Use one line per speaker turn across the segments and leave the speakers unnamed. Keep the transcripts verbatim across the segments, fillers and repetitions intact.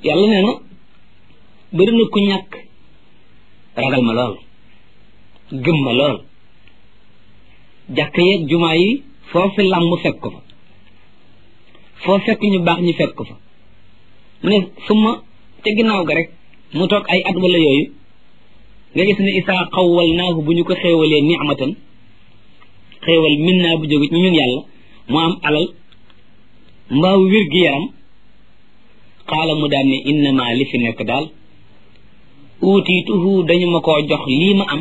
yàlla nee na bëri na ku ñàkk ragal ma lool gëm ma lool jàkk yeeg jumaa yi foofu làmb fekk ko fa foo fekk ñu baax ñu fekk ko fa mu ne suma te ginnaaw ga rek mu toog ay at wala yooyu nga gis ne isaa xawwal naahu bu ñu ko xéewalee ni'matan xéewal min naa bu jóge ci ñun yàlla mu am alal mbaaw wér gi yaram xaala mu daan ne innama li fi nekk daal uutiituhu dañu ma koo jox lii ma am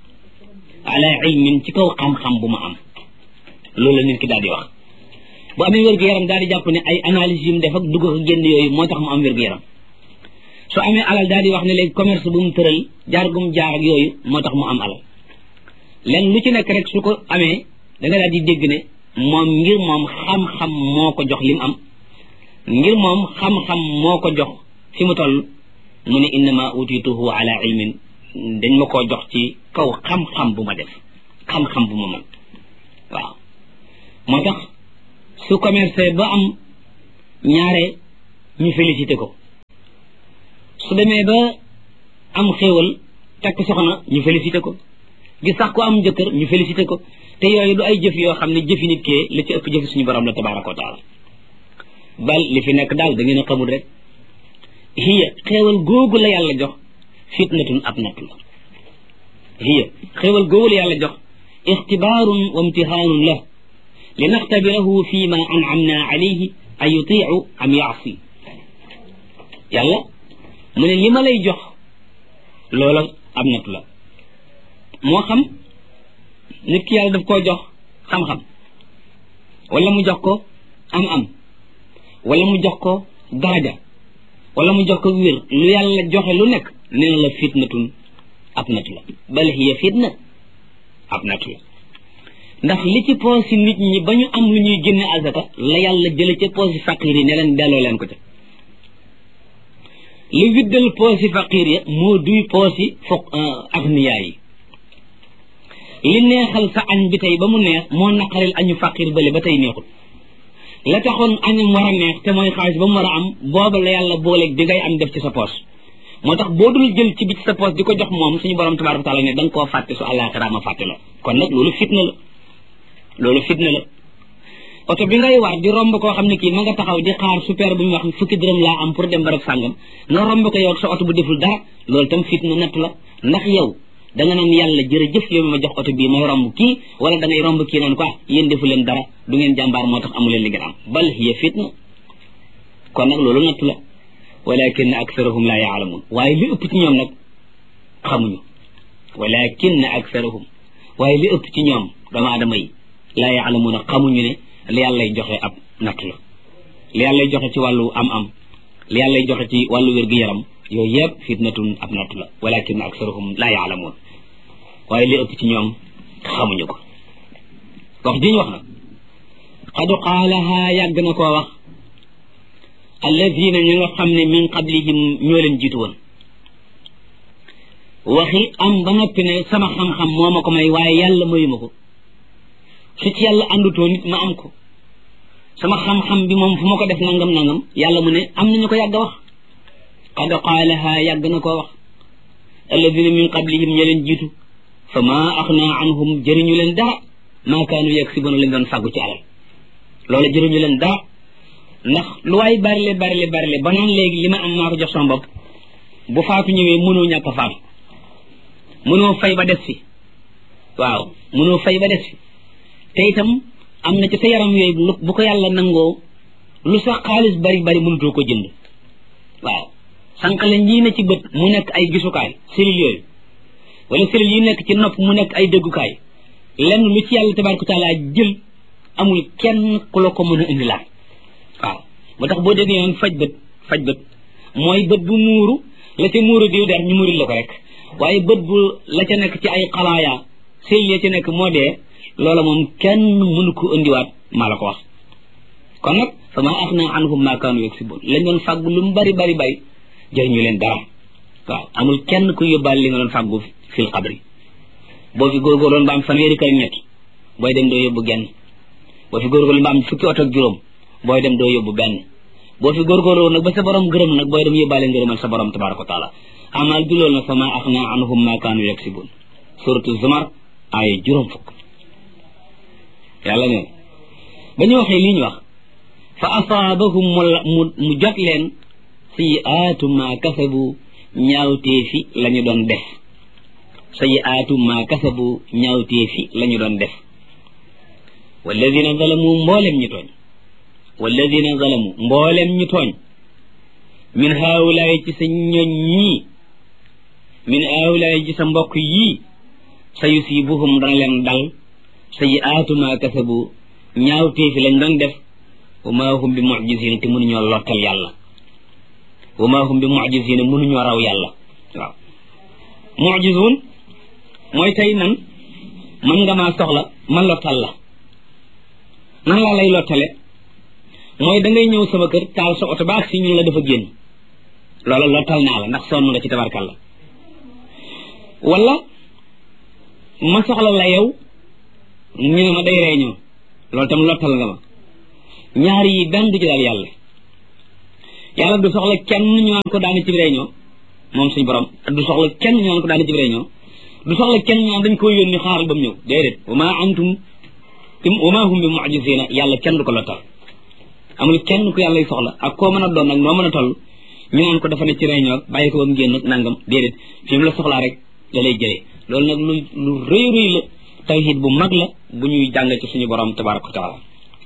ala ilmin ci kaw xam-xam bu ma am loolu la nit ki daal di wax bu amee wér gu yaram daal di jàpp ne ay analyse yu mu def ak dugg ak génn yooyu moo tax mu am wér gu yaram su amee alal daal di wax ne léegi commerce bu mu tëral jaar gum jaar ak yooyu moo tax mu am alal len lu ci nekk rek su ko amee da nga daal di dégg ne moom ngir moom xam-xam moo ko jox li mu am ngir moom xam-xam moo ko jox fi mu toll mu ne innama utituhu ala ilmin dañ ma koo jox ci kaw xam-xam bu ma def xam-xam bu ma mën waaw moo tax su commerce ba am ñaare ñu félicité ko su demee ba am xéewal takk soxna ñu félicité ko gis sax ko am jëkkër ñu félicité ko te yooyu du ay jëf yoo xam ne jëfi nit kee la ci ëpp jëfi suñu borom la tabaraka wa taala bal li fi nekk daal da ngeen a xamul rek hiya xéewal googu la yàlla jox fitnatun ab natt la hiya xéewal googu la yàlla jox ixtibaarun wa imtihaanun la li naxtabirahu fi ma an'amna alayhi an yutiicu am yaasi yàlla mu ne li ma lay jox loola ab natt la moo xam nit ki yàlla daf koo jox xam-xam wala mu jox ko am-am wala mu jox ko daraja wala mu jox ko wér lu yàlla joxe lu nekk nee na la fitnatun ab natt la bal hiya fitna ab natt la ndax li ci poosi nit ñi ba ñu am lu ñuy génne azaka la yàlla jële ca poosi faqir yi ne leen delloo leen ko ca li widdal poosi faqir ya moo duy poosi foog agniyaa yi li neexal sa añ bi tey ba mu neex moo naqaril añu faqir bële ba tey neexul la taxoon añam war a neex te mooy xaalis ba mu war a am booba la yàlla booleeg di ngay am def ci sa poos moo tax boo dul jël ci bi ci sa poos di ko jox moom suñu borom tabaaraka taala ne da nga koo fàtte su àllaaxira ma fàtte la kon nag loolu fitna la loolu fitna la oto bi ngay war di romb koo xam ne kii ma nga taxaw di xaar super bu ñu wax fukki dërëm laa am pour dem barab sàngam nga romb ko yow sa oto bu deful dara loolu tam fitna natt la ndax yow da nga naan yàlla jërëjëf yow mi ma jox oto bii may romb kii wala da ngay romb kii naan quoi yéen defu leen dara du ngeen jàmbaar moo tax amu leen li ngeen am bal hiya fitna kon nag loolu natt la walakin aktharuhum la yaalamun waaye li ëpp ci ñoom nag xamuñu walakin aktharuhum waaye li ëpp ci ñoom dama adama yi la yaalamun xamuñu ne li yàllay joxe ab natt la li yàllay joxe ci wàllu am-am li yàllay joxe ci wàllu wér-gu-yaram yooyu yëpp fitnatun ab natt la walakin aktharuhum la yaalamun waaye li ëpp ci ñoom xamuñu ko wax ji ñu wax nag qad qaalaha yàgg na koo wax alladina ñi nga xam ne min qablihim ñoo leen jiitu woon waxi am ba noppi ne sama xam-xam moo ma ko may waaye yàlla mayuma ko su ci yàlla àndutoo nit ma am ko sama xam-xam bi moom fu ma ko def nangam nangam yàlla mu ne am nañu ko yàgg a wax qad qaalaha yàgg na koo wax alladina min qablihim ña leen jiitu fa ma axna anhum jëriñu leen dara maa kaanu yaksibuna lañ doon fàggu ci alal loola jëriñu leen dara ndax lu waay barile barile barile ba naan léegi li ma am maa ko jox sama bopp bu faatu ñëwee mënoo ñàkk a faatu mënoo fay ba des fi waaw mënoo fay ba des fi te itam am na ci sa yaram yooyu bu ko yàlla nangoo lu sax xaalis bari bari mënutoo ko jënd waaw sànq la ñii ne ci bët mu nekk ay gisukaay cellules yooyu wala cellules yi nekk ci nopp mu nekk ay déggukaay lenn lu ci yàlla tabaaraka taala jël amul kenn ku la ko mën a indi laat waaw moo tax boo déggee yoon faj bët faj bët mooy bët bu muuru la ca muuru diw der ñu muuril la ko rek waaye bët bu la ca nekk ci ay xalaaya cellules ya ca nekk moo dee loola moom kenn mënu ko indiwaat maa la ko wax kon nag fa ma axna anhum ma kaanu yaksibun lañ doon fàggu lu mu bari bari bari jëriñu leen dara waaw amul kenn ku yóbbaal li nga doon fàggu fil xabri boo fi góorgóorloon ba am fanweeri kër ñett booy dem doo yóbbu genn boo fi góorgóorloon ba am fukki oto ak juróom booy dem doo yóbbu benn boo fi góorgóorlu nag ba sa borom gërëm nag booy dem yóbbaale ngërëmal sa borom tabaraka wa taala amal du loolu nag fa ma axna anhum ma kaanu yaksibun suratu zumar ay juróom fukk yàlla ne ba ñu waxee lii ñu wax fa asaabahum mu mu jot leen sayiaatu ma kasabu ñaawteefi la ñu doon def sayiaatu ma kasabu ñaawteefi la ñu doon def walladina zalamu mboolem ñu tooñ walladina zalamu mboolem ñu tooñ min haawulaay ci sa ñoñ ñii min haawulaay ci sa mbokk yii sa yusibuhum dana leen dal sayiaatu ma kasabu ñaawteefi lañ doon def wa ma hum bi mu'jizina te mënuñoo lottal yàlla wa ma hum bi mu'jizina mënuñoo raw yàlla waaw mu'jizun mooy tey nan man nga maa soxla man lottal la nan laa lay lottale mooy da ngay ñëw sama kër taal sa oto ba ak si ñu la dafa génn loola lottal naa la ndax sonn nga ci tabarkalla wala ma soxla la yow ñu ne ma day réunion loolu tam lottal nga ma ñaar yi benn du ci daal yàlla yàlla du soxla kenn ñu naan ko daani ci réunion moom suñu borom du soxla kenn ñu naan ko daani ci réunion du soxla kenn ñu naan dañ ko yónni xaaral ba mu ñëw déedéet wa ma antum wa ma hum bi mu'jizina yàlla kenn du ko lottal amul kenn ku yàlla soxla ak koo mën a doon nag noo mën a toll ñu naan ko dafa ne ci réunion bàyyi ko ba mu génn nag nangam déedéet fi mu la soxlaa rek da lay jëlee loolu nag lu lu rëy rëy la tawhid bu mag la bu ñuy jàng ci suñu borom tabaraka wa taala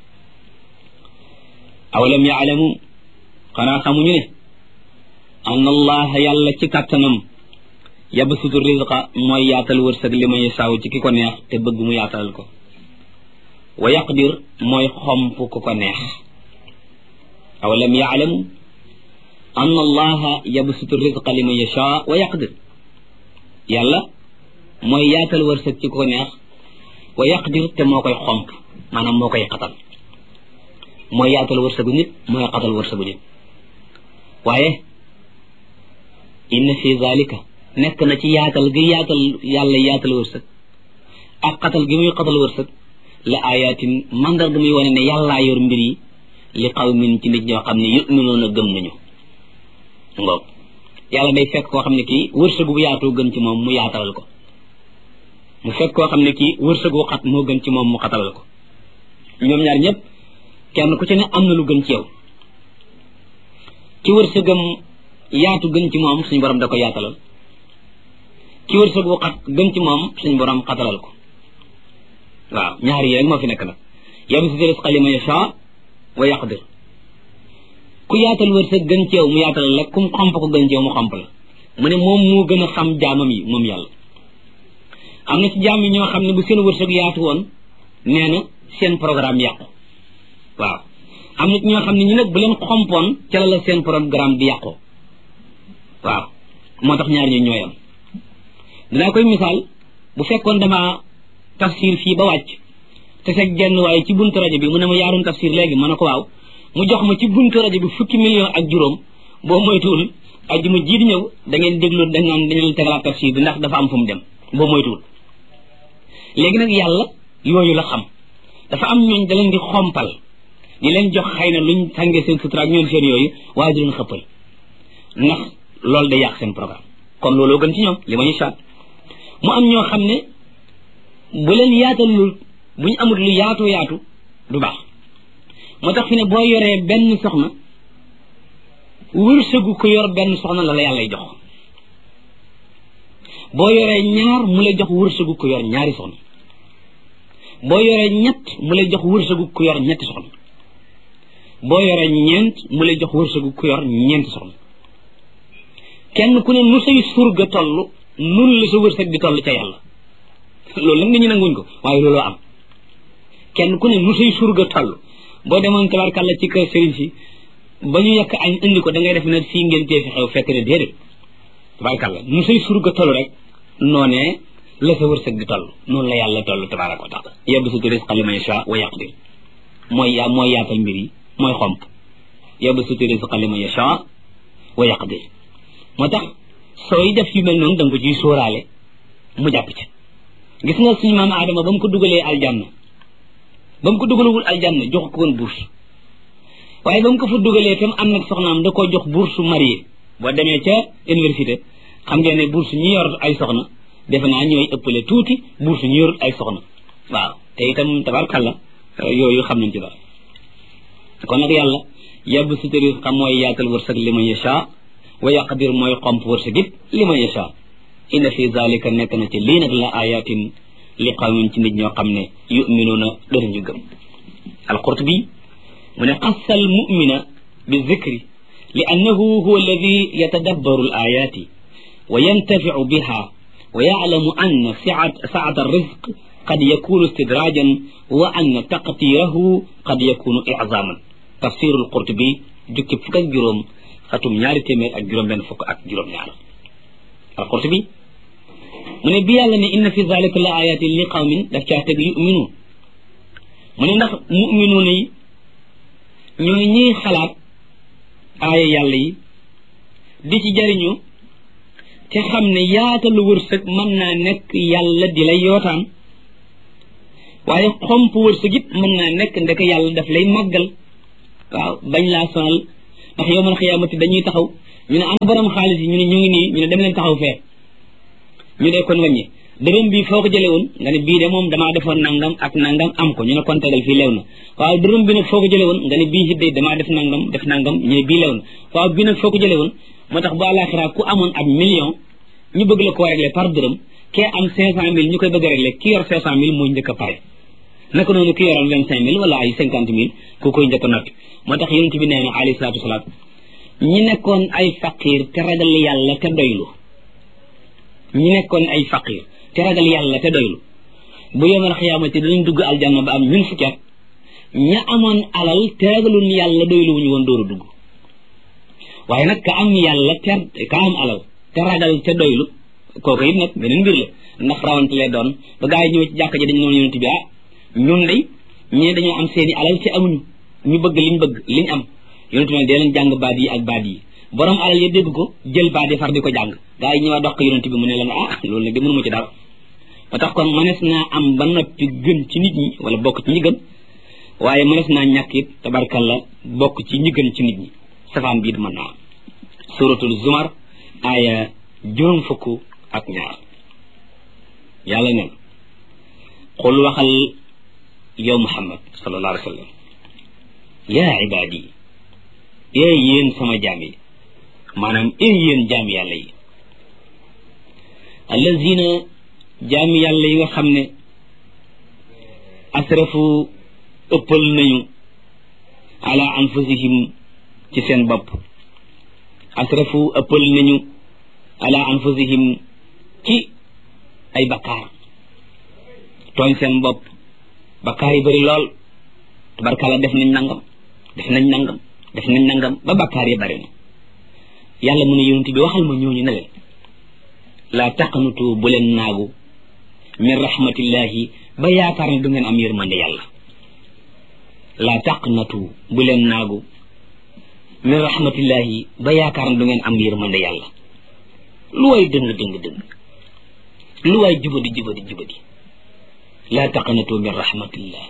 awalam yaalamu xanaa xamuñu ne anna allaha yàlla ci kàttanam yabsutu rizqa mooy yaatal wërsëg li may saaw ci ki ko neex te bëgg mu yaatalal ko wa yaqdir mooy xomp ku ko neex awalam yaalamu anna allaha yabsutu rizqa li man yasha wa yaqdir yàlla mooy yaatal wërsëg ci ku ko neex wa yaqdir te moo koy xomp maanaam moo koy xatal mooy yaatal wërsëgu nit mooy xatal wërsëgu nit waaye inna fi zalika nekk na ci yaatal gi yaatal yàlla yaatal wërsëg ak xatal gi muy xatal wërsëg la ayatin mandar ga muy wane ne yàllaa yor mbir yi li qawmin ci nit ñoo xam ne yu'minuuna gëm nañu ngoog yàlla day fekk koo xam ne kii wërsëgu bu yaatoo gën ci moom mu yaatalal ko mu fekk koo xam ne kii wërsëgu xat moo gën ci moom mu xatalal ko ñoom ñaar ñëpp kenn ku ci ne am na lu gën ci yow ki wërsëgam yaatu gën ci moom suñu borom da ko yaatalal ki wërsëgu xat gën ci moom suñu borom xatalal ko waaw ñaar yi rek moo fi nekk nag yabsutu rizqa liman yasha wa yaqdir ku yaatal wërsëg gën ci yow mu yaatalal la kum xomp ko gën ci yow mu xomp la mu ne moom moo gën a xam jaamam yi moom yàlla am na ci jaam yi ñoo xam ne bu seen wërsëg yaatu woon nee na seen programme yàqu waaw am na ñoo xam ne ñu nag bu leen xompoon ca la la seen programme bi yàqoo waaw moo tax ñaar ñu ñooyam dinaa koy misaal bu fekkoon dama tafsir fii ba wàcc te fekk genn waaye ci buntu rajo bi mu ne ma yaaroon tafsir léegi ma ne ko waaw mu jox ma ci buntu rajo bi fukki million ak juróom boo moytuwul ajjuma ji di ñëw da ngeen déglu dañ naan dañu leen tegalaat tafsir bi ndax dafa am fu mu dem boo moytuwul léegi nag yàlla yooyu la xam dafa am ñooñ da leen di xompal di leen jox xëy na luñ tàngee seen sutura ak ñoom seen yooyu waaye di leen xëppal ndax loolu day yàq seen programme kon looloo gën ci ñoom li ma ñu saat mu am ñoo xam ne bu leen yaatalul bu ñu amul lu yaatu yaatu du baax moo tax fi ne boo yoree benn soxna wërsëgu ko yor benn soxna la la yàllay jox boo yoree ñaar mu lay jox wërsëgu ko yor ñaari soxna boo yoree ñett mu lay jox wërsëgu ko yor ñetti soxna boo yoree ñeent mu lay jox wërsëgu ko yor ñeenti soxna kenn ku ne nu say surga toll nun la sa wërsëg di toll ca yàlla loolu la nga ñu nanguñ ko waaye looloo am kenn ku ne nu say surga toll boo demoon tabarkàlla ci kër sëriñ si ba ñu yekk añ indi ko da ngay def ne fii ngeen tee fi xew fekk ne déedéet tabarkàlla nu say surga toll rek noonee la sa wërsëg di toll noonu la yàlla toll tabaraka wa taala yabsutu rizqa liman yasha wa yaqdir mooy yaa mooy yaatal mbir yi mooy xomp yabsutu rizqa liman yasha wa yaqdir moo tax sooy def yu mel noonu da nga ko ciy sóoraale mu jàpp ci gis nga suñu maam Adama ba mu ko dugalee aljanna ba mu ko dugalawul aljanna jox ko woon bourse waaye ba mu ko fa dugalee tam am nag soxnaam da koo jox bourse marié boo demee ca université xam ngeen ne bourse ñi yor ay soxna defe naa ñooy ëppale tuuti bourse ñi yor ay soxna waaw te itam tabarkalla yooyu xam nañ ci dara kon nag yàlla yàbb sutari xam mooy yaatal wërsëg li man yasha wa yaqdir mooy xomp wërsëg it li man yasha inna fi zalika nekk na ci lii nag la ayatin li qawmin ci nit ñoo xam ne yuminuuna danañu gëm al-Qurtubi mu ne xassa al mumina bi zikri li annahu huwa alladi yatadabbaru al ayati wa yantafiu biha wa yaclamu anna siat saat arrizq qad yakunu istidrajan wa anna taqtirahu qad yakunu iczaman tafsiru al-Qurtubi jukki fukk ak juróom xatum ñaari téeméer ak juróom benn fukk ak juróom ñaar al-Qurtubi mu ne bi yàlla ne inna fi zalika la ayatin li qawmin daf caa teg yuminuun mu ne ndax muminuuna yi ñooy ñiy xalaat aaya yàlla yi di ci jariñu te xam ne yaatalu wërsëg mën naa nekk yàlla di lay yootaan waaye xomp wërsëg it mën naa nekk ndek yàlla daf lay màggal waaw bañ laa sonal ndax yowmal xiyaamati dañuy taxaw ñu ne ana borom xaalis yi ñu ne ñu ngi nii ñu ne dem leen taxaw fee ñu dee kon wàññi dërëm bi foo ko jëlee woon nga ne bii de moom damaa defoon nangam ak nangam am ko ñu ne kon tegal fii lew na waaw dërëm bi nag foo ko jëlee woon nga ne bii it de damaa def nangam def nangam ñu ne bii lew na waaw bii nag foo ko jëlee woon moo tax bu àllaaxira ku amoon ab million ñu bëgg la koo réglé par dërëm kee am cinq cent mille ñu koy bëgg a réglé ki yor cinq cent mille mooy njëkk a pare naka noonu ki yoroon vingt cinq mille wala ay cinquante mille ku koy njëkk a noppi moo tax yonent bi nee na alayhi salaatu wasalaam ñi nekkoon ay faqir te ragal yàlla te doylu ñi nekkoon ay faqir te ragal yàlla te doylu bu yomal xiyaamati dinañ dugg aljanna ba am ñun fukki at ña amoon alal te ragalul yàlla doylu wuñu woon dooru dugg waaye nag ka am yàlla te ka am alal te ragal te doylu kooku it nag beneen mbir la ndax rawante lay doon ba gaa yi ñëw ci jàkka ji dañ noonu yonent bi ah ñun day ñee dañoo am seeni alal te amuñu ñu bëgg liñ bëgg liñ am yonent bi dee leen jàng baat yi ak baat yi borom alal ya dégg ko jël baat yi far di ko jàng gaa yi ñëwaat dox ko yonent bi mu ne leen ah loolu nag de mënuma ci dara ba tax kon mënees naa am ba noppi gën ci nit ñi wala bokk ci ñi gën waaye mënees naa ñàkk it tabarkalla bokk ci ñi gën ci nit ñi safaan bii mën naa am suratul zumar aaya juróom fukk ak ñaar yàlla neen xul waxal yow muhammad sallallahu alayhi wa sallam yaa ibaadi ee yéen sama jaam yi maanaam ee yéen jaam yàlla yi allazina jaami yàlla yi nga xam ne asrafu ëppal nañu ala anfusihim ci seen bopp asrafu ëppal nañu ala anfusihim ci ay bakkaar tooñ seen bopp bakkaar yi bëri lool tabarkalla def nañ nangam def nañ nangam def nañ nangam ba bakkaar yi bëri na yàlla mu ne yonent bi waxal ma ñooñu ne leen laa taqnutu bu leen naagu min rahmatillahi ba yaakaar ne du ngeen am yërmande yàlla laa taqnatu bu leen naagu min rahmatillahi ba yaakaar ne du ngeen am yërmande yàlla lu way dëng dëng dëng lu way jubadi jubadi jubadi laa taqnatu min rahmatillah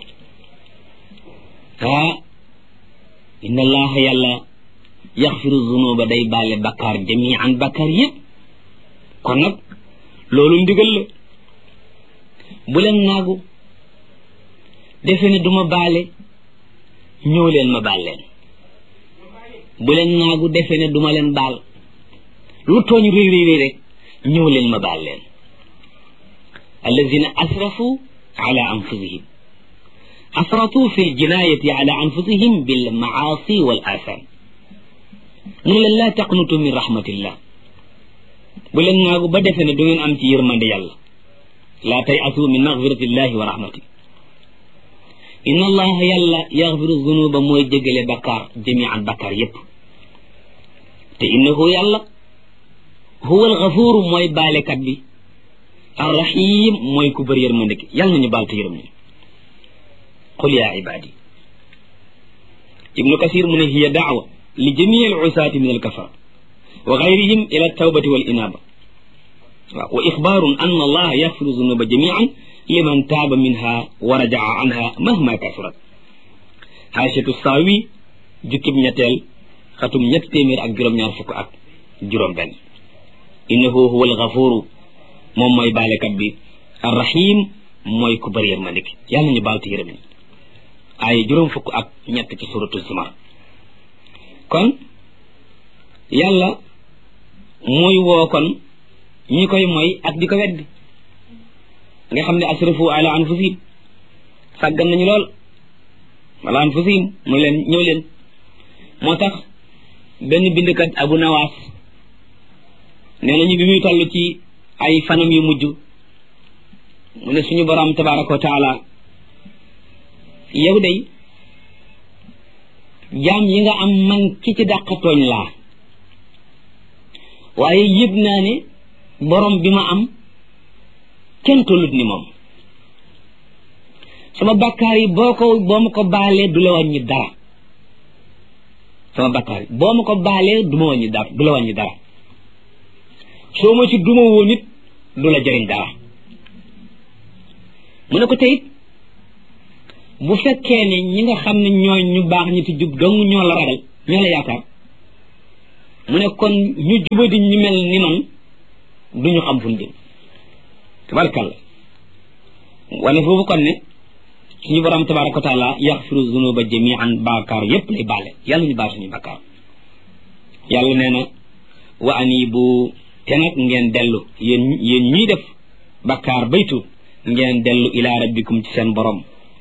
ah inna allaha yàlla yaxfiru zunuba day baale bakkaar jamian bakkaar yëpp kon nag loolu ndigal la bu leen naagu defe ne duma baale ñëw leen ma baal leen bu leen naagu defe ne duma leen baal lu tooñ réy réy réy rek ñëw leen ma baal leen allazina asrafu ala anfusihim asratu fi ljinayati ala anfusihim bil maasi wal atham mu ne leen laa taqnutu min rahmatillah bu leen naagu ba defe ne du ngeen am ci yërmande yàlla laa tay asu min magfiratillahi wa rahmati inna allaha yàlla yaxfiru zunuba mooy jégale bakkaar jamian bakkaar yépp te innahu yàlla huwa alxafuru mooy baalekat bi arrahim mooy ku bëri yërmande ki yàlla nañu baal te yërëm ñu qul yaa ibaadi ibnu kasir mu ne hiya daawa li jamii al usaati min alkafara wa gayrihim ila altawbati wal inaba waaw wa ixbaarun an allah yaxfiru zunuba jamian liman taaba minha wa rajaa anha mahma kasurat haashatu saawi jukkib ñetteel xatum ñett téeméer ak juróom-ñaar fukk ak juróom benn innahu huwa alxafuru moom mooy baalekat bi arrahim mooy ku bëri yërmande gi yàlla ñu baal te yërëm ni ay juróom fukk ak ñett ci suratu zumar kon yàlla muy woo kon ñi koy mooy ak di ko weddi nga xam ne asrafu ala anfusihim sàggan nañu lool wala anfusihim muy leen ñëw leen moo tax benn bindkat abu nawaas nee nañu bi muy toll ci ay fanam yu mujj mu ne suñu borom tabaraka wa taala yow day jaam yi nga am man ki ci dàqa tooñ laa waaye yëg naa ne borom bi ma am kenn tollut ni moom sama bakkaar yi boo ko boo ma ko baalee du la wàññi dara sama bakkaar yi boo ma ko baalee du ma wàññi dara du la wàññi dara soo ma ci duma woon it du la jëriñ dara mu ne ko tey bu fekkee ne ñi nga xam ne ñooy ñu baax ñi ci jub dong ñoo la ragal ñoo la yaakaar mu ne kon ñu jubadi ñu mel ni man duñu xam fu ñu jëm tabarakalla wane foofu kon ne suñu borom tabaraka wa taala yaxfiru zunuba jamian baakaar yépp lay baale yàlla ñu baal suñu bakkaar yàlla nee na wa anibu te nag ngeen dellu yéen yéen ñuy def bakkaar baytu ngeen dellu ila rabbikum ci seen borom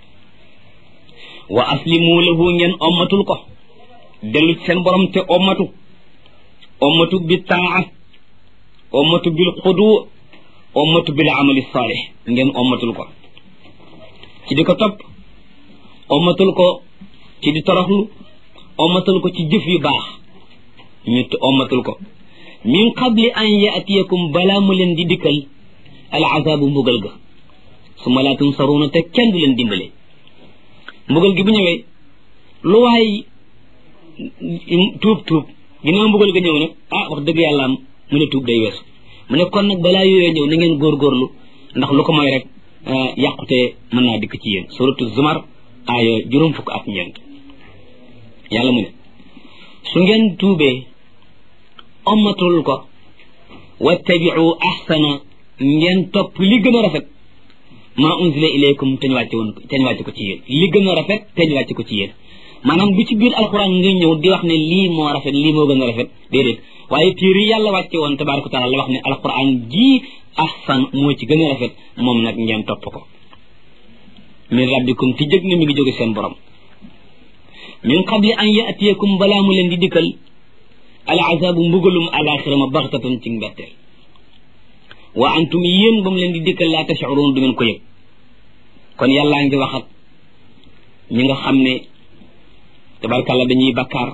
wa aslimu lahu ngeen ommatul ko dellu ci seen borom te ommatu ommatu bi taa ommatu bil xudu ommatu bil amali salih ngeen ommatul ko ci di ko topp ommatul ko ci di toroxlu ommatul ko ci jëf yu baax ñu ommatul ko min qabli an yaatiyakum balaa mu leen di dikkal al azabu mbugal ga summa laa tunsaruuna te kenn du leen dimbale mbugal gi bu ñëwee lu waay tuub tuub ginnaaw mbugal ga ñëw nag ah wax dëgg yàlla am mu ne tuub day weesu mu ne kon nag balaa yooyee ñëw na ngeen góorgóorlu ndax lu ko mooy rek yàqute mën naa dikk ci yéen suratu zumar aaya juróom fukk ak ñeent yàlla mu ne su ngeen tuubee ommatul ko wattabiu ahsana ngeen topp li gën a rafet maa unzila ilaykum te ñu wàcce woon te ñu wàcce ko ci yéen li gën a rafet te ñu wàcce ko ci yéen maanaam bu ci biir alxuraan nga ñëw di wax ne lii moo rafet lii moo gën a rafet déedéet waaye téere yi yàlla wàcce woon tabaraka taala la wax ne alxuraan ji ahsan moo ci gën a rafet moom nag ngeen topp ko min rabbikum ti jëg ne mi ngi jóge seen borom min qabli an yaatiyakum balaa mu leen di dikkal al azabu mbugalum alaxira ma baxtatan ci mbetteel wa antum yéen ba mu leen di dikkal laa tash'urun du ngeen ko yëg kon yàllaa ngi waxat ñi nga xam ne tabarkàlla dañuy bakkaar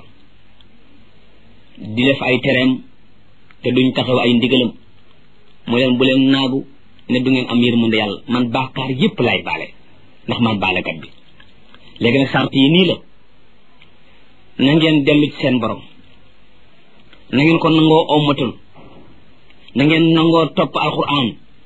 di def ay tereem te duñ taxaw ay ndigalam mu leen bu leen naagu ne du ngeen am yërmande yàlla man bakkaar yépp laay baale ndax man baalekat bi léegi nag sart yi nii la na ngeen dellu ci seen borom na ngeen ko nangoo ommatul na ngeen nangoo topp alquran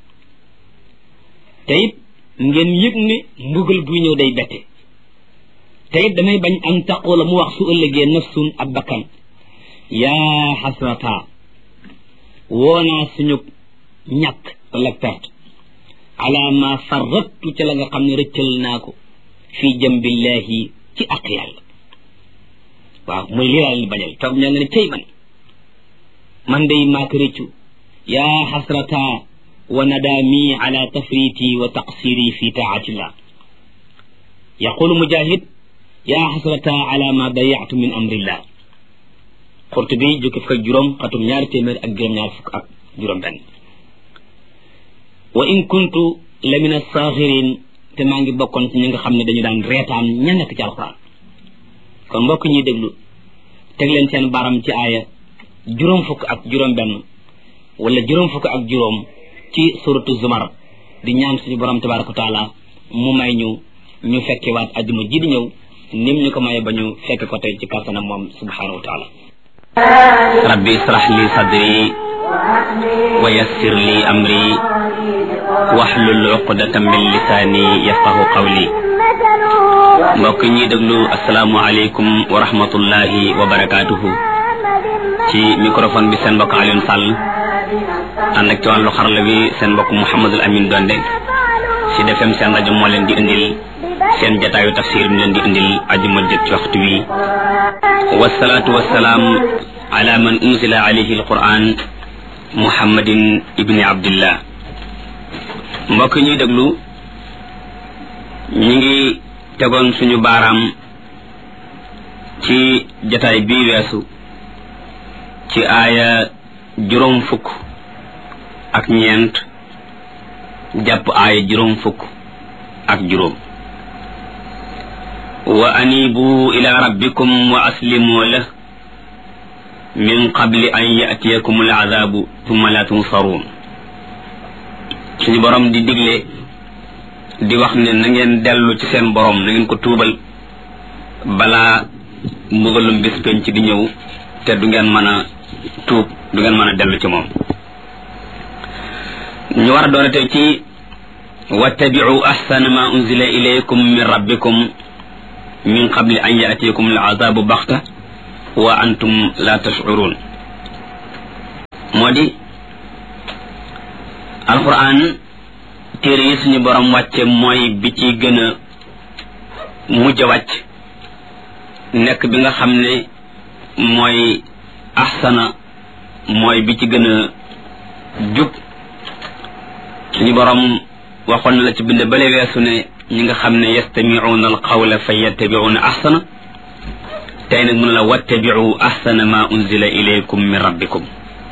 te it ngeen yëg ne mbugal buy ñëw day bette te it damay bañ an taqula mu wax su ëllëgee nafsun ab bakkan yaa xasrata woonaa suñu ñàkk wala perte ala ma farrattu ca la nga xam ne rëccal naa ko fii jambillahi ci aq yàlla waaw mooy lii laa leen bañal toog ñaa nga ne cey man man day maa ko rëccu yaa xasrata wa nadaami ala tafriti wa taqsiri fi taatillah yaqulu mujahid yaa xasrata ala ma dayatu min amrillah Qurtubi jukki fukk ak juróom xatum ñaari téeméer ak juróom-ñaar fukk ak juróom benn wa in kuntu la min as-saxirin te maa ngi bokkoon ci ñi nga xam ne dañu daan reetaan ña nekk ci alxuraan kon mbokk ñuy déglu teg leen seen baram ci aaya juróom fukk ak juróom benn wala juróom fukk ak juróom ci suratu zumar di ñaan suñu borom tabaraka wa taala mu may ñu ñu fekke waat ajjuma ji di ñëw nim ñu ko maye ba ñu fekke ko tey ci kàttanam moom subhanahu wa taala rabbi israh li sadri wa yassir li amri wahlul uqdatan min lisani yafqahu qawli mbokk ñi déglu asalaamaaleykum wa rahmatullahi wa barakaatuhu. ci microphone bi seen mbokk Alioune Sall ànd ak ci wàllu xarala bi seen mbokk Mouhamadul Amin Donde ci Sud F M seen rajo moo leen di indil seen jataayu tafsir bi leen di indil ajuma jëkk ci waxtu wi. wasalaatu wasalaam ala man unzila alayhi alquran muhammadin ibni abdillah. mbokk ñuy déglu ñi ngi tegoon suñu baaraam ci jataay bii weesu ci aaya juróom fukk ak ñeent jàpp aaya juróom fukk ak juróom. wa anibu ila rabbikum wa aslimu lah min qabli an yatiyakum al azabu thumma la tunsaruun. suñu borom di digle di wax ne na ngeen dellu ci seen borom, na ngeen ko tuubal balaa mbugalum bis penc di ñëw te du ngeen mën a tuub, du ngeen mën a dellu ci moom. ñu war a doon tey ci wattabi'u ahsana ma unzila ilaykum min rabbikum min qabli an ya'tiyakum al-'adhabu baghta wa antum la tash'urun. moo di alquran téere yi suñu borom wàcce mooy bi ci gën a mujj a wàcc, nekk bi nga xam ne mooy ahsana, mooy bi ci gën a jub. suñu borom waxoon na la ci bind bale weesu ne ñi nga xam ne yastami'una alqawla fa yattabi'una ahsana, tey nag mun la wattabi'u ahsana ma unzila ilaykum min rabbikum.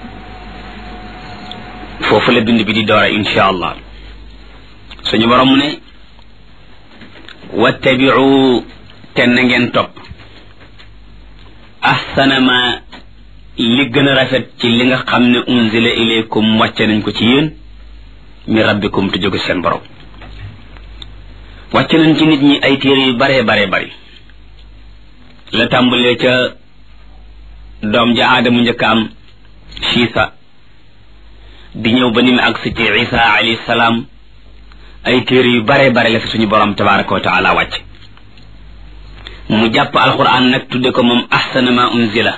foofu la bind bi di doora insha allah. suñu borom mu ne wattabi'u te na ngeen topp ahsana ma li gën a rafet ci li nga xam ne unzila ilaykum wàcce nañ ko ci yéen mi rabbikum te jóge seen borom. wàcce nañ ci nit ñi ay téere yu bare bare bari, la tàmbalee ca doom ja aadamu njëkk am Siisa di ñëw ba ni mu agsi ci Isa alayhi salaam, ay téere yu bare bare la fi suñu borom tabaraka wa taala wàcc. mu jàpp alquran nag tudde ko moom ahsana ma unzila,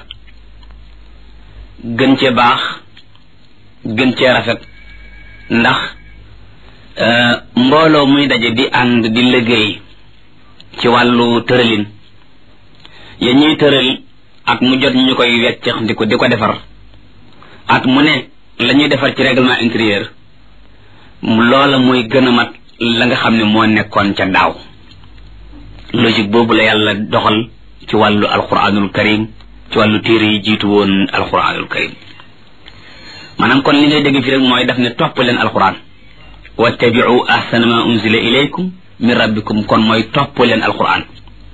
gën cee baax gën cee rafet, ndax mbooloo muy daje di ànd di liggéey ci wàllu tëralin ya ñuy tëral at mu jot ñu koy weccex di ko di ko defar at mu ne la ñuy defar ci règlement intérieur, loola mooy gën a mat la nga xam ne moo nekkoon ca daaw. logique boobu la yàlla doxal ci wàllu alquranul karim, ci wàllu téere yi jiitu woon alquranul karim. maanaam kon li ngay dégg fi rek mooy daf ne topp leen alquran, wattabi'u ahsana ma unzila ilaykum min rabbikum, kon mooy topp leen alquran.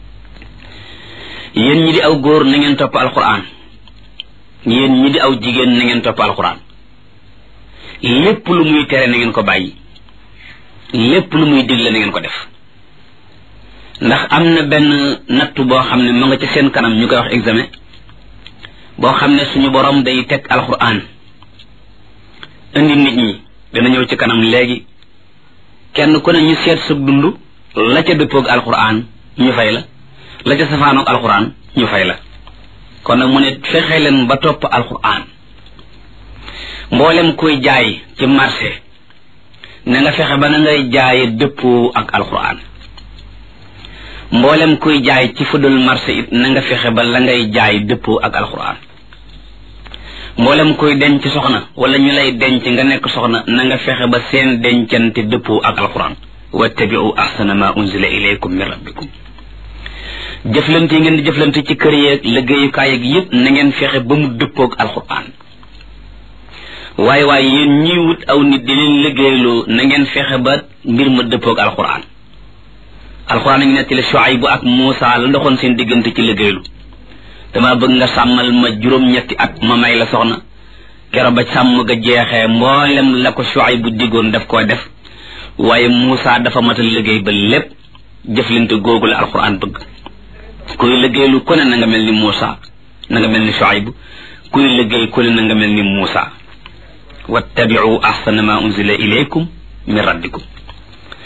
yéen ñi di aw góor na ngeen topp alquran, yéen ñi di aw jigéen na ngeen topp alquran. lépp lu muy tere na ngeen ko bàyyi, lépp lu muy digle na ngeen ko def. ndax am na benn nattu boo xam ne mu nga ci seen kanam ñu koy wax examen, boo xam ne suñu borom day teg alquran indi nit ñi, dana ñëw ci kanam léegi. kenn ku ne ñu seet sa dund la ca dëppoog alquran ñu fay la, la ca safaanoog alquran ñu fay la. kon nag mu ne fexe leen ba topp alquran. mboolem kuy jaay ci marché na nga fexe ba na ngay jaaye dëppoo ak alquran. mboolem kuy jaay ci fudul marché it na nga fexe ba la ngay jaay dëppoo ak alquran. mboolem kuy denc soxna wala ñu lay denc nga nekk soxna na nga fexe ba seen dencante dëppoo ak alquran. wattabi'u ahsana ma unzila ilaykum min rabbikum. jëflante yi ngeen di jëflante ci kër yeeg liggéeyukaay yeeg yëpp na ngeen fexe ba mu dëppoog alquran. waaye waaye yéen ñiy wut aw nit di leen liggéeyloo na ngeen fexe ba mbir ma dëppoog alquran. alquran a ngi nettali Shuayb ak Muusa la ndoxoon seen diggante ci liggéeylu. dama bëgg nga sàmmal ma juróom-ñetti at ma may la soxna. kero ba sàmm ga jeexee mboolem la ko Shuayb bu diggoon daf koo def, waaye Muusa dafa matal liggéey ba lépp. jëflante googu la alquran bëgg. kuy liggéeylu ku ne na nga mel ni Muusa, na nga mel ni Shuayb. kuy liggéey ku ne na nga mel ni Muusa. wattabi'u ahsana ma unzila ilaykum min rabbikum.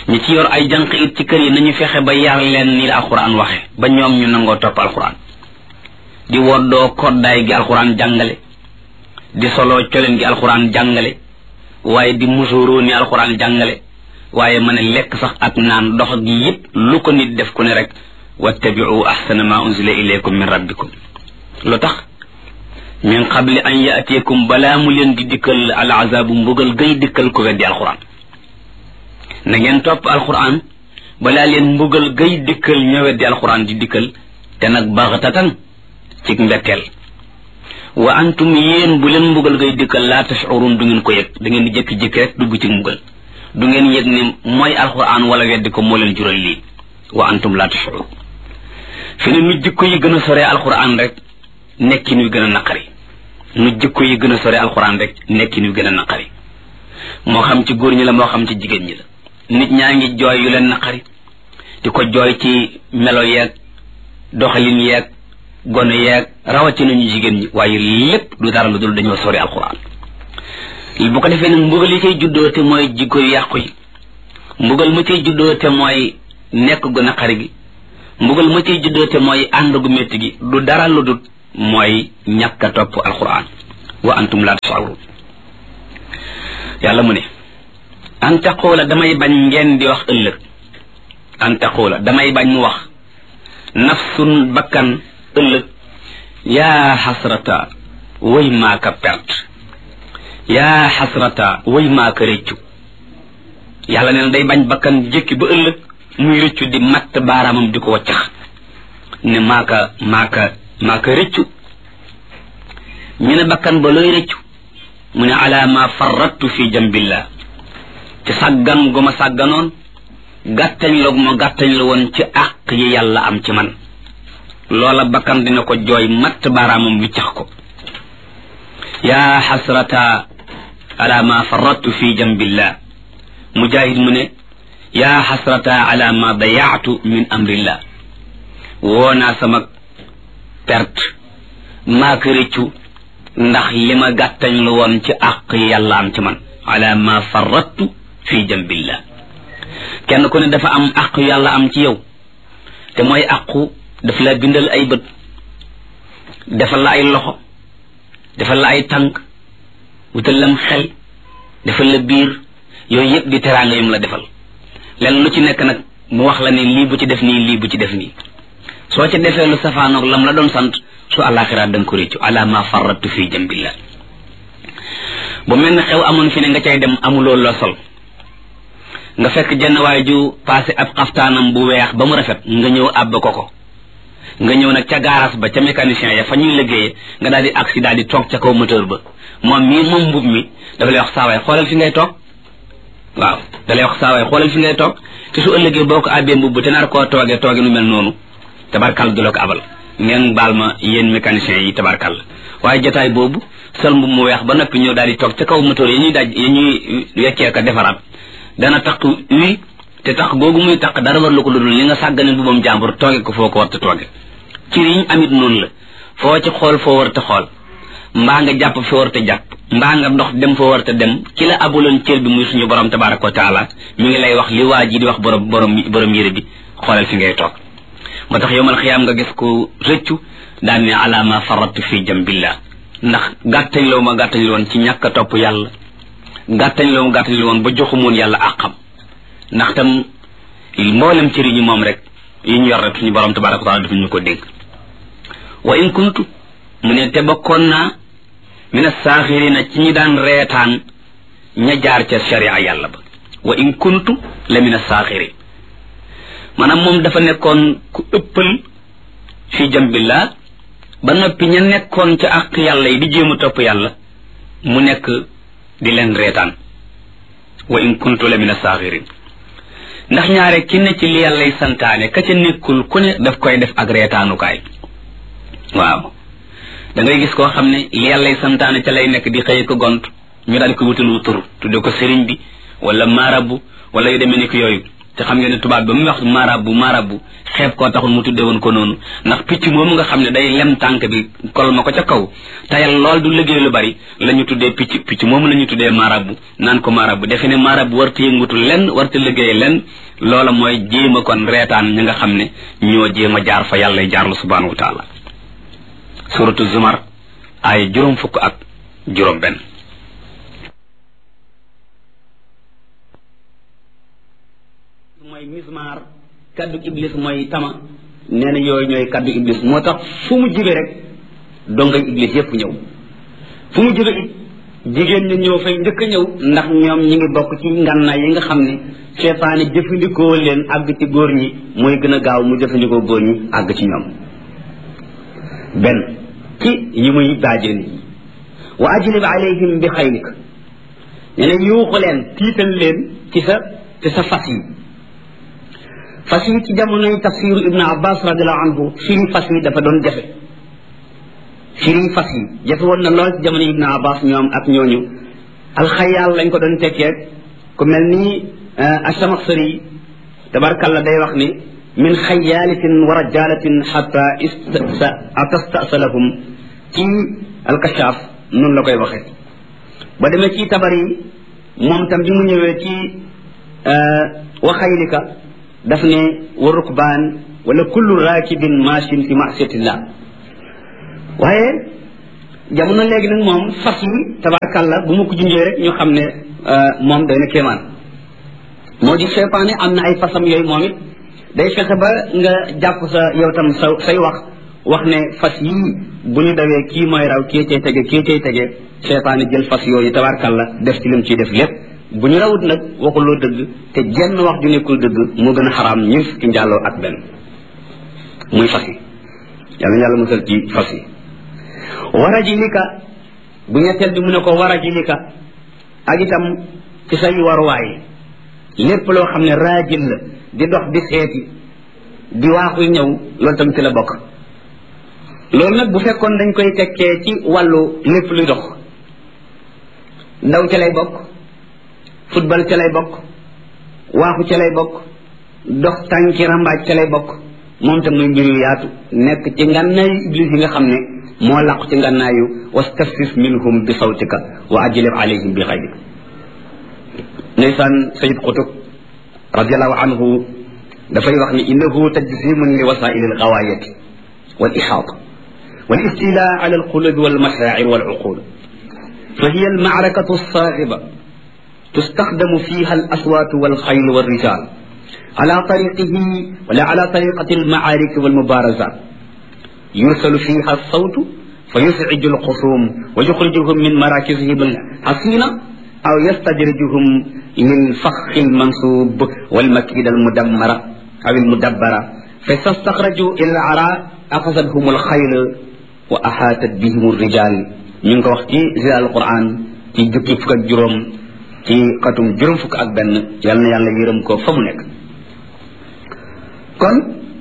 ñi ci yor ay jànq it ci kër yi nañu fexe ba yar leen ni la alquran waxe ba ñoom ñu nangoo topp alquran di woddoo koddaay gi alquran jàngale di solo coleen gi alquran jàngale waaye di musuroo ni alquran jàngale waaye mën a lekk sax ak naan dox gi yépp lu ko nit def ku ne rek wattabi'u ahsana ma unzila ilaykum min rabbikum lu tax min qabli an ya'tiyakum balaa mu leen di dikkal al azabu mbugal gay dikkal ko weddi alquran na ngeen topp alquran balaa leen mbugal gay dikkal ña weddi alquran di dikkal te nag baxtatan ci mbetteel wa antum yéen bu leen mbugal gay dikkal laa tash'urun du ngeen ko yëg da ngeen di jékki-jékki rek dugg ci mbugal du ngeen yëg ne mooy alquran wala weddi ko moo leen jural lii wa antum laa tash'urun fi ne nu jikko yi gën a sore alquran rek nekki nuy gën a naqari nu jikko yi gën a sore alquran rek nekki nuy gën a naqari moo xam ci góor ñi la moo xam ci jigéen ñi la nit ñaa ngi jooy yu leen naqari di ko jooy ci melo yeeg doxalin yeeg gone yeeg rawatina ñu jigéen ñi waaye lépp du dara lu dul dañoo sori alquran bu ko defee nag mbugal yi cay juddoo te mooy jikko yu yàqu yi mbugal ma cay juddoo te mooy nekk gu naqari gi mbugal ma cay juddoo te mooy ànd gu métti gi du dara lu dul mooy ñàkk a topp alquran wa antum la tash'urun yàlla mu ne an taqula damay bañ ngeen di wax ëllëg an taqula damay bañ mu wax nafsun bakkan ëllëg yaa xasrata way maaka perte yaa xasrata way maaka rëccu yàlla nee na day bañ bakkan jékki ba ëllëg muy rëccu di matt baaraamam di ko waccax ne maaka maaka maaka rëccu ñu ne bakkan ba looy rëccu mu ne ala ma farrattu fi jambillah ci sàggan gu ma sàgganoon gàttañ la gu ma gàttañ la woon ci àq yi yàlla am ci man loola bakkan dina ko jooy matt baaraamam wiccax ko yaa xasrata ala ma farrattu fi jambillah mujahid mu ne yaa xasrata ala ma dayaatu min amrillah woonaa sama perte maa ko rëccu ndax li ma gàttañ lu woon ci àq yi yàlla am ci man ala ma farrattu fi jambillah kenn ku ne dafa am àq yàlla am ci yow te mooy àqu daf la bindal ay bët defal la ay loxo defal la ay tànk wutal lam xel defal la biir yooyu yëpp di teraanga yum la defal len lu ci nekk nag mu wax la ne lii bu ci def nii lii bu ci def nii soo ci defee lu safaanoog lam la doon sant su àllaaxira da nga ko réccu ala ma farrattu fi jambillah bu mel ne xew amoon fi ne nga cay dem amuloo la sol nga fekk jenn waay ju passé ab xaftaanam bu weex ba mu rafet nga ñëw àbb ko ko nga ñëw nag ca garage ba ca mécanicien ya fa ñuy liggéeyee nga daal di agsi daal di toog ca kaw moteur ba moom mii moom mbub mi dafa lay wax saawaay xoolal fi ngay toog waaw da lay wax saawaay xoolal fi ngay toog te su ëllëgee boo ko àbbee mbubb te nar koo toogee tooge nu mel noonu tabarkal du la ko abal ngeen baal ma yéen mécaniciens yi tabarkal waaye jotaay boobu sol mbub mu weex ba noppi ñëw daal di toog ca kaw moteur yi ñuy daj yi ñuy weccee ka defaraat dana taq wi te tax googu muy taq dara war la ko dudul li nga sàggane mbubam jàmbur tooge ko foo ko war te tooge ci riñ amit noonu la foo ci xool foo war te xool mbaa nga jàpp foo war te jàpp mbaa nga dox dem foo war te dem ki la abuloon cër bi muy suñu borom tabaraka wa taala mi ngi lay wax li waa ji di wax borom borom borom yére bi xoolal fi ngay toog moo tax yowmal xiyaam nga gis ko rëccu daan ne ala ma faratu fi jambillah ndax gàttañ loo ma gàttañ woon ci ñàkk a topp yàlla gàttañ loo ma gàttañ woon ba joxumoon yàlla àqam ndax tam mboolem cëri ñu moom rek yi ñu yor rek suñu borom tabaraka wa taala dafa ñu ko dénk wa in kuntu mu ne te bokkoon naa min as-saaxirina ci ñi daan reetaan ña jaar ca sharia yàlla ba wa in kuntu la min as-saaxirin maanaam moom dafa nekkoon ku ëppal fi jambillah ba noppi ña nekkoon ca àq yàlla yi di jéem a topp yàlla mu nekk di leen reetaan wa in kuntu la min as-saaxirin ndax ñaare ki ne ci li yàllay santaane ka ca nekkul ku ne daf koy def ak reetaanukaay waaw da ngay gis koo xam ne li yàllay santaane ca lay nekk di xëy ko gont ñu daal di ko wutalu tur tudde ko sëriñ bi wala marabu wala yu demee ni ko yooyu te xam ngeen ne tubaab ba mu wax marabu marabu xeeb koo taxul mu tuddee woon ko noonu ndax picc moomu nga xam ne day lem tànk bi kol ma ko ca kaw tayal lool du liggéey lu bari la ñu tuddee picc picc moomu la ñu tuddee marabu naan ko marabu defe ne marabu warta yëngutu lenn warta liggéey lenn loola mooy jéem a kon reetaan ñi nga xam ne ñoo jéem a jaar fa yàlla jaarlu subhanahu wa taala suratu zumar ay juróom fukk ak juróom benn mooy mismar kaddu iblis mooy tama nee na yooyu ñooy kaddu iblis moo tax fu mu jibe rek dongay iblis yépp ñëw fu mu jibe it jigéen ñi ñëw fay njëkk a ñëw ndax ñoom ñi ngi bokk ci ngànnaay yi nga xam ne seytaane jëfandikoo leen àgg ci góor ñi mooy gën a gaaw mu jëfandikoo góor ñi àgg ci ñoom benn ci yi muy daajee nit ñi wa ajlib alayhim bi xaylika nee na yuuxu leen tiital leen ci sa ci sa fas yi fas yi ci jamonoy tafsiru ibnu abbas radiallahu anhu firi fas yi dafa doon jafe firi fas yi jafe woon na lool ci jamono ibnu abbas ñoom ak ñooñu alxayaal lañ ko doon tekkee ku mel ni achamaxsari tabarkalla day wax ni min xayaalatin wa rajalatin xata atastasalahum ci alkashaaf noonu la koy waxee ba demee ci tabari moom tam bi mu ñëwee ci wa xaylika daf ne wa rukbaan wala kullu raakibin maachin fi maasiyatillah waaye jamono léegi nag moom fas yi tabarkalla bu ma ko junjee rek ñu xam ne moom day na kéemaan moo di seytaane am na ay fasam yooyu moom it day fexe ba nga jàpp sa yow tam sa say wax wax ne fas yii bu ñu dawee kii mooy raw kii cay tege kii cay tege seytaane jël fas yooyu tabarkalla def ci lim ciy def lépp bu ñu rawut nag waxuloo dëgg te jenn wax ju nekkul dëgg moo gën a xaraam ñun fukki njàlloo ak benn muy fas yi yàlla yàlla musal ci fas yi warajilika bu ñetteel bi mu ne ko warajilika ak itam ci say waruwaay lépp loo xam ne raajil la di dox di seeti di waaxuy ñëw loolu tam ci la bokk loolu nag bu fekkoon dañ koy tekkee ci wàllu lépp luy dox ndaw ci lay bokk football ca lay bokk waaxu ca lay bokk dox tànki rambaaj ca lay bokk moom tam muy mbir yu yaatu nekk ci ngànnaayu iblis yi nga xam ne moo làqu ci ngànnaayu wastafsis minhum bi sawtika wa ajlib alayhim bi xayrik ndeysaan sayid qutub radiallahu anhu dafay wax ni innahu tajsimun li wasail algawaayati wal ihaata wal istila ala alqulubi wal mashaacir wal uqul fa hiya almacrakatu alsaaxiba تستخدم فيها الأصوات والخيل والرجال على طريقه ولا على طريقة المعارك والمبارزات يرسل فيها الصوت فيسعج الخصوم ويخرجهم من مراكزهم الحصينة أو يستدرجهم من فخ المنصوب والمكيدة المدمرة أو المدبرة فاستخرجوا إلى العراء أخذتهم الخيل وأحاطت بهم الرجال من وقت زي القرآن في جبت فك الجرم ci xatum juróom fukk ak benn yal na yàlla yërëm ko fa mu nekk kon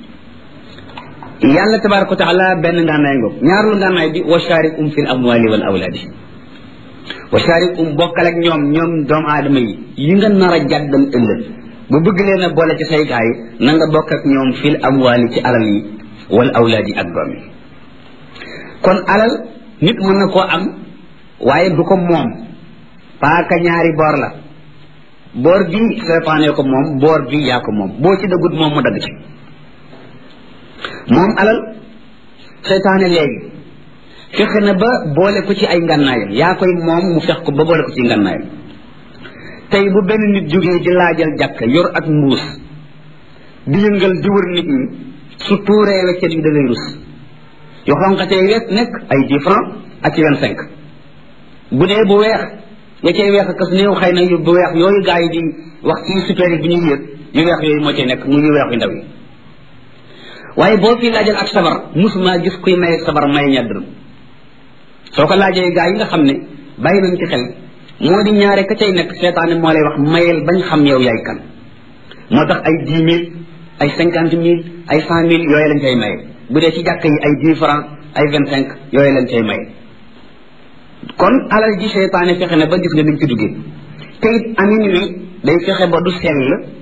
yàlla tabaraka wa taala benn ngànnaay ngoog ñaarlu ngànnaay bi wa sharikum fil amwali wal awlaadi wa sharikum bokkal ak ñoom ñoom doomu aadama yi yi nga nar a jàddal ëllëg bu bëgg leen a boole ci say gaay na nga bokk ak ñoom fil amwali ci alal yi wal awlaadi ak doom yi kon alal nit mën na koo am waaye du ko moom paaka ñaari boor la boor bi seytaane ko moom boor bi yaa ko moom boo ci dëggut moom mu dagg ci moom alal seytaane léegi fexe na ba boole ko ci ay ngànnaayam yaa koy moom mu fex ko ba boole ko ci ngànnaayam tey bu benn nit jógee di laajal jàkk yor ak mbuus di yëngal di wër nit ñi su tuuree weccet yi da ngay rus yu xonqatee wees nekk ay dix francs ak ci vingt cinq bu dee bu weex ya cay weex kas néew xëy na yu bu weex yooyu gaa yi di wax ci super yi bi ñuy yëg yu weex yooyu moo cay nekk mu yu weex yu ndaw yi waaye boo fi laajal ak sabar musuma gis kuy may sabar may ñaar dërëm soo ko laajee gaa yi nga xam ne bàyyi nañ ci xel moo di ñaare ka cay nekk seetaane moo lay wax mayel bañ xam yow yaay kan moo tax ay dix mille ay cinquante mille ay cent mille yooyu lañ cay maye bu dee ci jàkk yi ay dix francs ay vingt cinq yooyu lañ cay maye kon alal ji seytaane fexe na ba gis nga niñ ci duggee te it amin wi day fexe ba du sell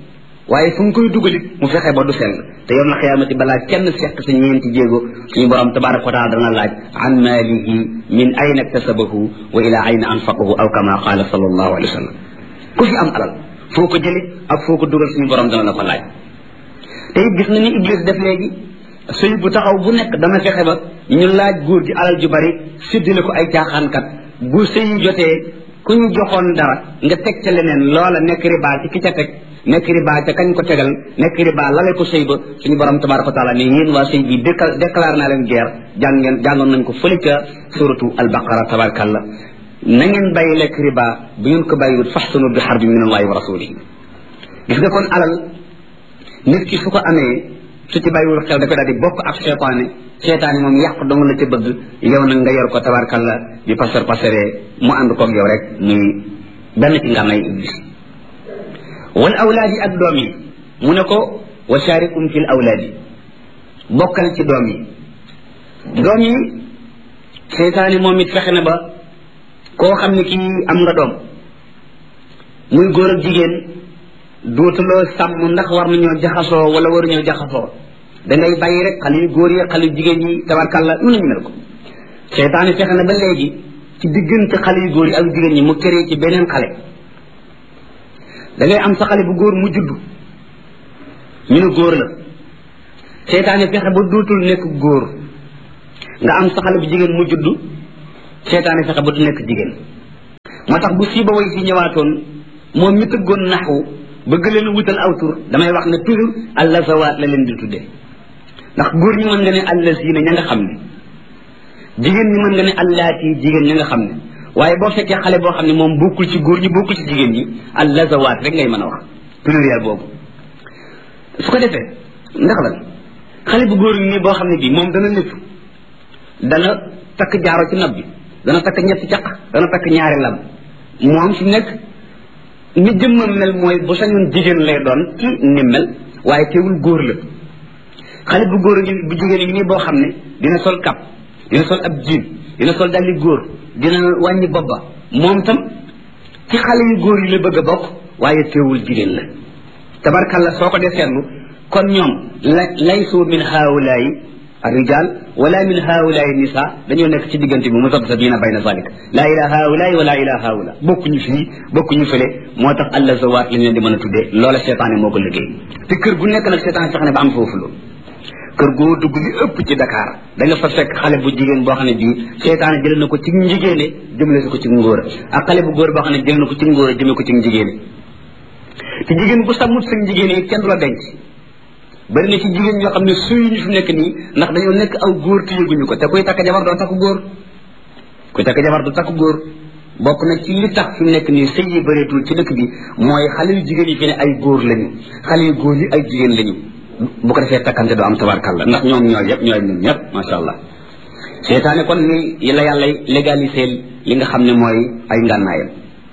waaye fu mu koy dugalit mu fexe ba du sell te yow na xiyaamati balaa kenn seq sa ñeenti jéego suñu borom tabaraka wa taala dana laaj an maalihi min ayna iktasabahu wa ila ayna anfaqahu aw kama qaala sallallahu alayhi wa sallam ku fi am alal foo ko jële ak foo ko dugal suñu borom dana la ko laaj te it gis na ni iblis def léegi sëy bu taxaw bu nekk dana fexe ba ñu laaj góor gi alal ju bari séddale ko ay caaxaankat bu sëy jotee ku ñu joxoon dara nga teg ca leneen loola nekk riba ci ki ca teg nekk riba ca kañ ko tegal nekk riba lale ko sëy ba suñu borom tabaraka wa taala ne yéen waa sëy bi déclaré naa leen guerre jàng ngeen jàngoon nañ ko fële ca suratu albaqara tabarakallah na ngeen bàyyi lekk riba bu ngeen ko bàyyiwut faxsanu bi xarbi min allahi wa rasulihi gis nga kon alal nit ki su ko amee su ci bàyyiwul xel da koy daal di bokk ak seetaane seetaane moom yàq dong la ca bëgg yow nag nga yor ko tabarakallah di passer passeree mu ànd koog yow rek muy benn ci nga may iblis wal awlaadi ak doom yi mu ne ko wa sharikum fil awlaadi bokkal ci doom yi doom yi seytaane moom it fexe na ba koo xam ne kii am nga doom muy góor ak jigéen dootuloo sàmm ndax war nañoo jaxasoo wala waruñoo jaxasoo dangay bàyyi rek xale yu góor yi xale yu jigéen yi tabarkàlla nu nañu mel ko seytaane fexe na ba léegi ci diggante xale yu góor yi ak jigéen ñi mu créé ci beneen xale da ngay am sa xale bu góor mu juddu ñu ne góor la seytaane fexe ba dootul nekk góor nga am sa xale bu jigéen mu juddu seytaane fexe ba du nekk jigéen moo tax bu sii ba way si ñëwaatoon moom mi tëggoon naxwu bëgg leen wutal aw tur damay wax ne toujours allazawaat la leen di tuddee ndax góor ñi mën nga ne allazina ña nga xam ne jigéen ñi mën nga ne allaati jigéen ña nga xam ne waaye boo fekkee xale boo xam ne moom bokkul ci góor ñi bokkul ci jigéen ñi allazawaat rek ngay mën a wax pluriel boobu su ko defee ndax lan xale bu góor nii boo xam ne bii moom dana léttu dana takk jaaro ci nopp bi dana takk ñetti caq dana takk ñaari lam moom fi nekk ni jëmmam mel mooy bu sañoon jigéen lay doon ci ni mel waaye teewul góor la xale bu góor ngi bu jigéen ngi nii boo xam ne dina sol kap dina sol ab jiin dina sol dalli góor dina wàññi bobba moom tam ci xale yu góor yi la bëgg a bokk waaye teewul jigéen la tabarkalla soo ko dee seetlu kon ñoom la laysu min haawulaayi الرجال ولا من هؤلاء النساء dañoo nekk ci diggante bi muzabzabina bayna zalik la ila haula wala ila haula bokkuñu fii bokkuñu fële moo tax allah zawaat lañ leen di mën a tuddee loola seetaane moo ko liggéey te kër gu nekk nag seetaane fexe ne ba am foofu loolu kër goo dugg li ëpp ci Dakar da nga fa fekk xale bu jigéen boo xam ne bii seetaane jël na ko ci njigéene jëmale ko ci ngóor ak xale bu góor boo xam ne jël na ko ci ngóor jëmee ko ci njigéene te jigéen bu sàmmut sa njigéene yi kenn du la denc bari na ci jigéen ñoo xam ne suy ñu fi nekk nii ndax dañoo nekk aw góor te yëguñu ko te kuy takk jabar doo takk góor kuy takk jabar du takk góor bokk na ci li tax fi mu nekk nii sëy yi bëreetul ci dëkk bi mooy xale yu jigéen yi fi ne ay góor lañu xale yu góor yi ay jigéen lañu bu ko defee takkante doo am tabarkalla ndax ñoom ñooy yëpp ñooy ñun ñëpp masha allah seetaane kon ni la yàlla légalisé li nga xam ne mooy ay ngànnaayam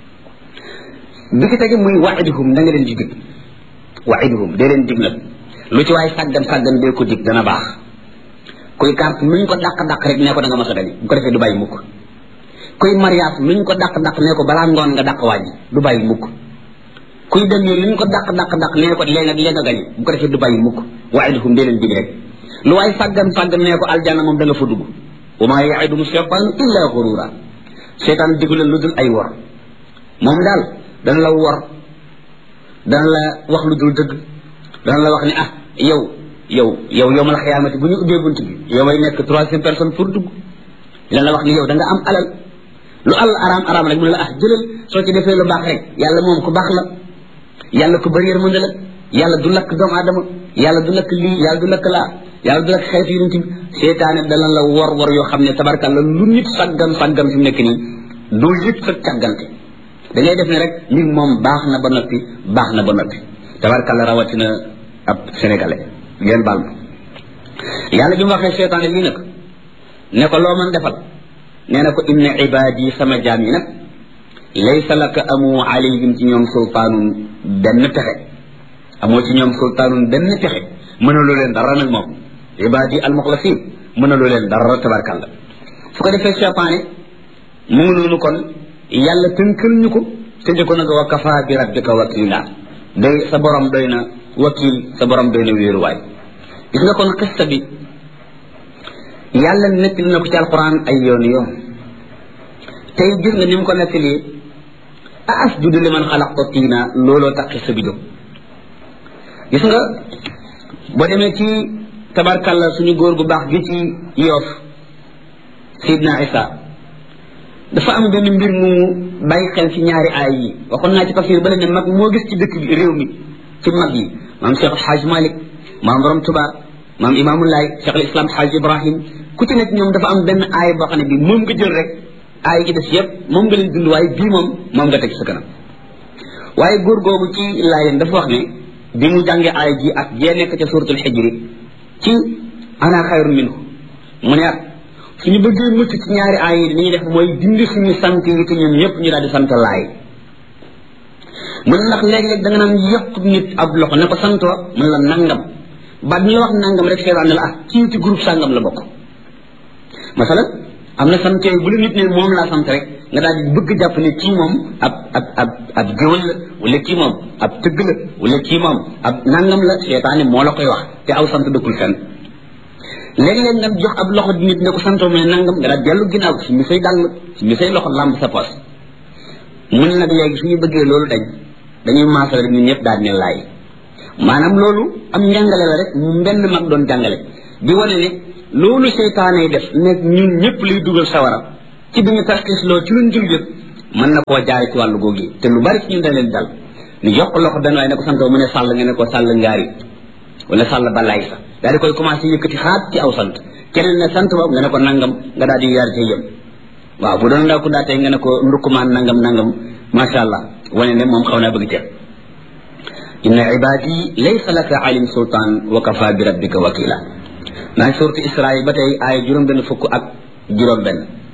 bi ci tege muy wa'iduhum da nga leen di dig wa'iduhum dee leen dig nag lu ci waaye sàggan sàggan dee ko dig dana baax kuy carte luñ ko dàq dàq rek nee ko da nga mas a gañe bu ko defee du bàyyi mukk kuy mariage luñ ko dàq dàq nee ko balaa ngoon nga dàq wàññi du bàyyi mukk kuy dem nii luñ ko dàq dàq dàq nee ko léegi nag léegi nga gañe bu ko defee du bàyyi mukk wa'iduhum dee leen dig rek lu waaye sàggan sàggan nee ko aljanna moom da nga fa dugg wa maa ya'iduhum shaytaanu illa ghurura seytaan digu leen lu dul ay wor moom daal dana la wor dana la wax lu dul dëgg dana la wax ni ah yow yow yow yow ma la xiyaamati bu ñu ubbee bunt bi yow may nekk troisième personne pour dugg dana la wax ni yow da nga am alal lu alal araam araam rek mu ne la ah jëlal soo ci defee lu baax rek yàlla moom ku baax la yàlla ku bëri yërmande la yàlla du lakk doomu aadama yàlla du lakk lii yàlla du lakk laa yàlla du lakk xeetu yonent bi seetaane dana la wor wor yoo xam ne tabarkalla lu nit sàggan sàggan fi mu nekk nii doo yëg sa càggante da ngay def ne rek nit moom baax na ba noppi baax na ba noppi tabarkalla rawatina ab sénégalais ngeen baal ma yàlla bi mu waxee seetaane lii nag ne ko loo mën defal nee na ko inna ibaadi sama jaam yi nag laysa laka amu alayhim ci ñoom sultaanun benn pexe amoo ci ñoom sultaanun benn pexe mënaloo leen dara nag moom ibaadi almuxlasin mënaloo leen dara tabarkalla su ko defee seetaane mu ngi noonu kon yàlla tënkal ñu ko tëjee ko nag wa kafa bi rabbika wakila day sa borom doy na wakil sa borom doy na wéeruwaay gis nga kon xista bi yàlla nettali na ko ci alquran ay yoon yoon tey gis nga ni mu ko nettali a asjudu liman xalaqta tiina looloo tax xista bi jóg gis nga boo demee ci tabarkalla suñu góor gu baax gi ci Yoof Seydina Isa dafa am benn mbir mu bàyyi xel ci ñaari aay yi waxoon naa ci tafsir ba ne mag moo gis ci dëkk bi réew mi ci mag yi maam Cheikh Hadj Malick maam Borom Touba maam Imaamulaay Cheikh al Islam Hadj Ibrahim ku ci nekk ñoom dafa am benn aay boo xam ne bii moom nga jël rek aay gi des yëpp moom nga leen dund waaye bii moom moom nga teg sa kanam waaye góor googu ci laayeen dafa wax ne bi mu jàngee aay ji ak jee nekk ca suratul xijri ci ana xayrun minhu mu ne suñu bëggee mucc ci ñaari aay yi li ñuy def mooy dindi suñu sant yi te ñun ñëpp ñu daal di sant laay mun ndax léeg-léeg da nga naan yokk nit ab loxo ne ko santoo mun la nangam baat ñu wax nangam rek seetaan ne la ah kii ci groupe sàngam la bokk masalan am na sant yooyu bu la nit ne moom laa sant rek nga daal di bëgg jàpp ne kii moom ab ab ab ab géwël la wala kii moom ab tëgg la wala kii moom ab nangam la seetaane moo la koy wax te aw sant dëkkul fenn léeg-léeg nga jox ab loxo nit ne ko santoo mu ne nangam nga daal dellu ginnaaw si mi say dàll si mi say loxo làmb sa poos mun nag léegi suñu bëggee loolu dañ dañuy maasal rek ñun ñëpp daal ne laay maanaam loolu am njàngale la rek mu mbenn mag doon jàngale di wane ne loolu seytaane def ne ñun ñëpp liy dugal sawara ci bi ñu tarxiis loolu ci luñ jul yëpp mën na koo jaare ci wàllu googu te lu bari ci ñun dañ leen dal ñu jox ko loxo benn waaye ne ko santoo mu ne sàll nga ne ko sàll ngaari wala sàll balaay sa daal di koy commencé yëkkati xaat ci aw sant keneen ne sant boobu nga ne ko nangam nga daal di yaar ci yëm waaw bu doon ndaw ku daatee nga ne ko ndukkumaan nangam nangam macha allah wane ne moom xaw naa bëgg ceeb inna ibadi laysa laka alim sultan wa kafa bi rabbika wakila naa suratu Israa ba tey aaya juróom benn fukk ak juróom benn